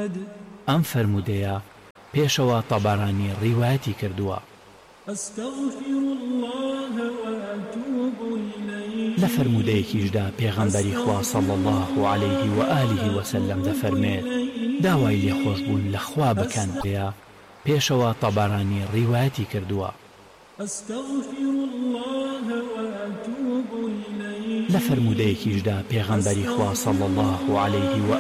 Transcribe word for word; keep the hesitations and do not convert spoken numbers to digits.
ئەم فەرموودەیە پێشەوە تەبارانی ڕیوایەتی کردووە. لە فەرموودەیەکیشدا پێغەمبەری خوا صلی الله علیه و آله و سلم دەفەرمێت داوای لێخۆشبوون لە خوا بکەن پێە پێشەوە تەبارانی ڕیوایەتی کردووە. لە فەرموودەیەکیشدا پێغەمبەری خوا صلی الله علیه و